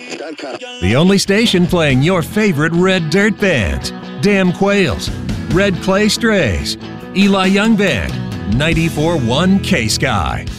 The only station playing your favorite red dirt bands: Damn Quails, Red Clay Strays, Eli Young Band, 94.1 K-Sky.